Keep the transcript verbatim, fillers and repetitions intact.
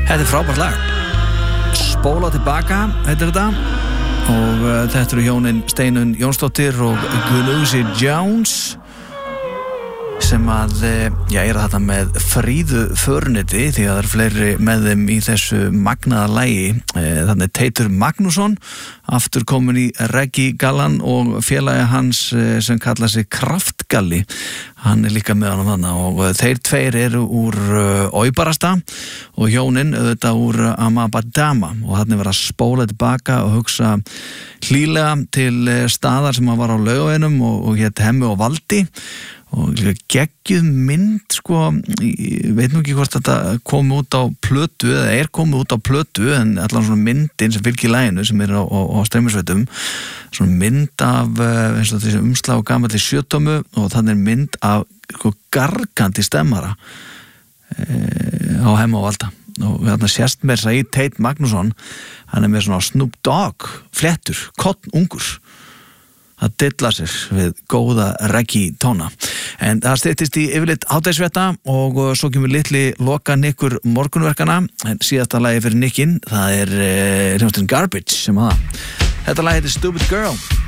Þetta er frábært lag. Spóla tilbaka, heitir þetta. Og uh, þetta eru hjónin Steinunn Jónsdóttir og Guðlaugur Jones sem að, já, er þetta með Fríðu Förniti því að það er fleiri með þeim í þessu magnaða lagi. Þannig Teitur Magnússon aftur komin í Reggae gallan og félagi hans sem kallar sig Kraftgalli, hann er líka með hann þarna og þeir tveir eru úr Óibarasta og hjónin auðvitað úr Amabadama og hann er verið að spóla tilbaka og hugsa hlýlega til staðar sem hann var á Laugaveginum og, og hétt Hemmi og Valdi og geggjuð mynd, sko, ég veit nú ekki hvort þetta kom út á plötu eða er komið út á plötu en allan svona myndin sem fylgir laginu sem er á, á, á streymisveitum, svona mynd af eins og þessi umslag og gamalli sjötómu og þannig er mynd af sko, gargandi stemmara e, á Hemma og Valda og þarna sést mér þess að í Teit Magnússon hann er með svona Snoop Dogg flettur, kottn ungur að dilla sér við góða reggae tóna. En það styttist í yfirleitt hádegisfrétta og svo kemur litli loka Nikkur morgunverkana en síðasta lagi fyrir Nikkin, það er uh, Garbage sem að það. Þetta lagi heitir Stupid Girl.